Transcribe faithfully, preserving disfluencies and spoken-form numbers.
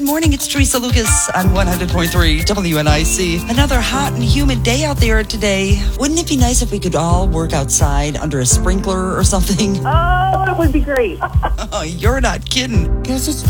morning. It's Teresa Lucas on one hundred point three W N I C. Another hot and humid day out there today. Wouldn't it be nice if we could all work outside under a sprinkler or something? Oh, it would be great. Oh, you're not kidding. Guess it's